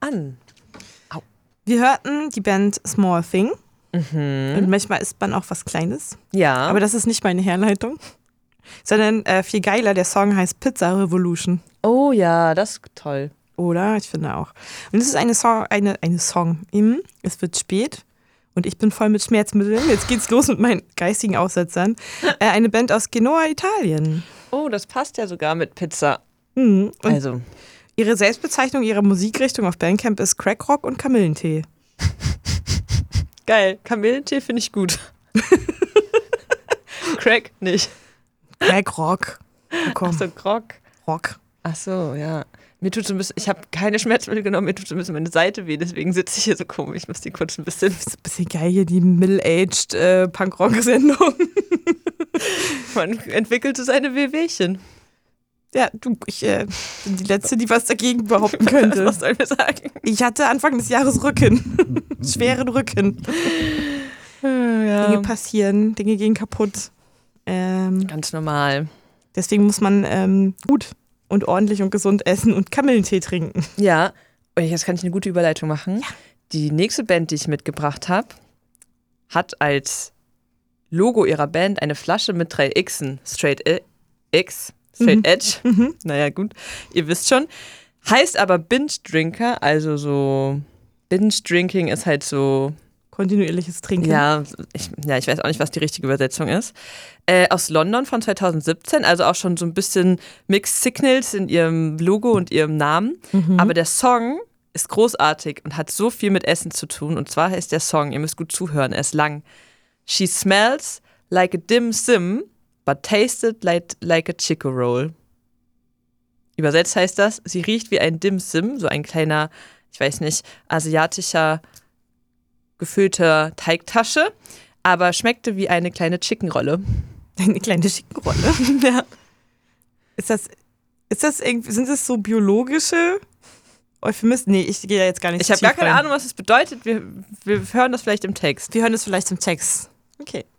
an. Wir hörten die Band Small Thing. Und manchmal isst man auch was Kleines. Ja. Aber das ist nicht meine Herleitung. Sondern viel geiler, der Song heißt Pizza Revolution. Oh ja, das ist toll. Oder? Ich finde auch. Und es ist eine Song. Es wird spät und ich bin voll mit Schmerzmitteln. Jetzt geht's los mit meinen geistigen Aussetzern. Eine Band aus Genoa, Italien. Oh, das passt ja sogar mit Pizza. Und Also. ihre Selbstbezeichnung ihrer Musikrichtung auf Bandcamp ist Crackrock und Kamillentee. Geil. Kamillentee finde ich gut. Crack nicht. Crackrock. Ach so, Grog. Rock. Ach so, ja. Mir tut so ein bisschen, ich habe keine Schmerzmittel genommen, mir tut so ein bisschen meine Seite weh, deswegen sitze ich hier so komisch. Ich muss die kurz ein bisschen. Das ist ein bisschen geil hier, die Middle-Aged Punkrock-Sendung. Man entwickelt so seine Wehwehchen. Ja, ich bin die Letzte, die was dagegen behaupten könnte. Was sollen wir sagen? Ich hatte Anfang des Jahres Rücken. Schweren Rücken. Ja. Dinge passieren, Dinge gehen kaputt. Ganz normal. Deswegen muss man gut und ordentlich und gesund essen und Kamillentee trinken. Ja, und jetzt kann ich eine gute Überleitung machen. Ja. Die nächste Band, die ich mitgebracht habe, hat als Logo ihrer Band eine Flasche mit 3 Xen. Straight Edge. Naja, gut, ihr wisst schon. Heißt aber Binge Drinker, also so Binge Drinking ist halt so kontinuierliches Trinken. Ja, ich weiß auch nicht, was die richtige Übersetzung ist. Aus London von 2017, also auch schon so ein bisschen Mixed Signals in ihrem Logo und ihrem Namen. Aber der Song ist großartig und hat so viel mit Essen zu tun. Und zwar heißt der Song, ihr müsst gut zuhören, er ist lang. She smells like a dim sim, but tasted like a Chico Roll. Übersetzt heißt das, sie riecht wie ein Dim Sim, so ein kleiner, ich weiß nicht, asiatischer gefüllte Teigtasche, aber schmeckte wie eine kleine Chickenrolle. Eine kleine Chickenrolle? Ja. Sind das so biologische Euphemismen? Nee, ich gehe ja jetzt gar nicht Ich habe gar keine Ahnung, was es bedeutet. Wir hören das vielleicht im Text. Wir hören es vielleicht im Text. Okay.